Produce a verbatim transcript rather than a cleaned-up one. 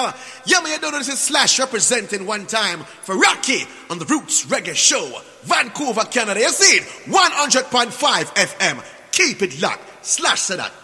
now. Yeah, man, you don't know this is Slash representing one time for Rocky on the Roots Reggae Show. Vancouver, Canada. You see it? one hundred point five F M. Keep it locked. Slash said that.